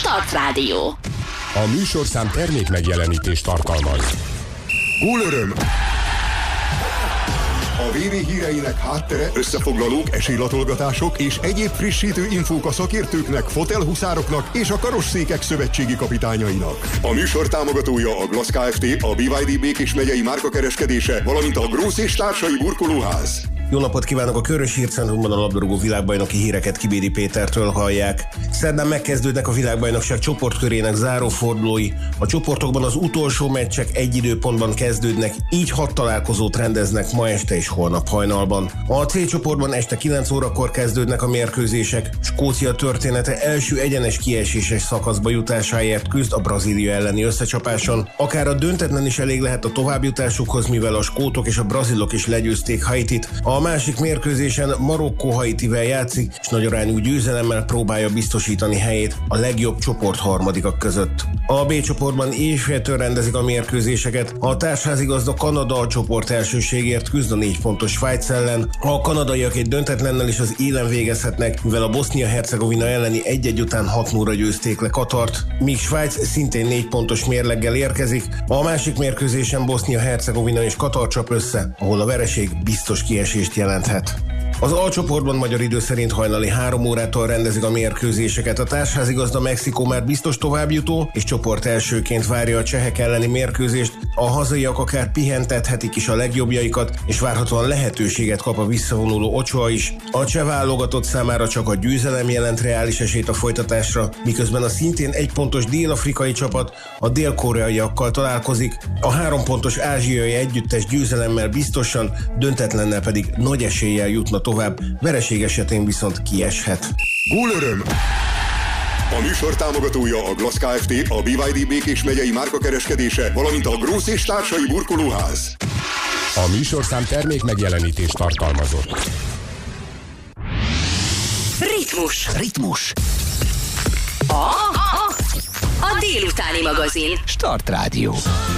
Start Rádió. A műsorszám termék megjelenítést tartalmaz. Gólöröm! A VB híreinek háttere, összefoglalók, esélylatolgatások és egyéb frissítő infók a szakértőknek, fotelhuszároknak és a karosszékek szövetségi kapitányainak. A műsor támogatója a Glass Kft., a BYD Békés megyei márkakereskedése, valamint a Grósz és társai burkolóház. Jó napot kívánok! A Körös Hírcentrumban a labdarúgó világbajnoki híreket Kibédi Pétertől hallják. Szerdán megkezdődnek a világbajnokság csoportkörének zárófordulói. A csoportokban az utolsó meccsek egy időpontban kezdődnek, így 6 találkozót rendeznek ma este és holnap hajnalban. A C csoportban este 9 órakor kezdődnek a mérkőzések. Skócia története első egyenes kieséses szakaszba jutásáért küzd a Brazília elleni összecsapáson. Akár a döntetlen is elég lehet a továbbjutásukhoz, mivel a skótok és a brazilok is legyőzték Haitit. A másik mérkőzésen Marokkó Haitivel játszik, és nagyarányú győzelemmel próbálja biztosítani helyét a legjobb csoport harmadikak között. A B csoportban éjféltől rendezik a mérkőzéseket. A társházigazda Kanada a csoport elsőségért küzd a 4 pontos Svájc ellen. A kanadaiak egy döntetlennel is az élen végezhetnek, mivel a Bosznia-Hercegovina elleni 1-1 után 6-0-ra győzték le Katart, míg Svájc szintén 4 pontos mérleggel érkezik. A másik mérkőzésen Bosznia-Hercegovina és Katar csap össze, ahol a vereség biztos kiesést jelenthet. Az A csoportban magyar idő szerint hajnali 3 órától rendezik a mérkőzéseket. A társházigazda Mexikó már biztos továbbjutó, és csoport elsőként várja a csehek elleni mérkőzést. A hazaiak akár pihentethetik is a legjobbjaikat, és várhatóan lehetőséget kap a visszavonuló Ochoa is. A cseh válogatott számára csak a győzelem jelent reális esélyt a folytatásra, miközben a szintén 1 pontos dél-afrikai csapat a dél-koreaiakkal találkozik. A 3 pontos ázsiai együttes győzelemmel biztosan, döntetlennel pedig nagy eséllyel jutna tovább, vereség esetén viszont kieshet. Gólöröm! A műsor támogatója a Glass Kft., a BYD Békés megyei márkakereskedése, valamint a Grósz és társai burkolóház. A műsorszám termék megjelenítést tartalmazott. Ritmus. A délutáni magazin. Start Rádió.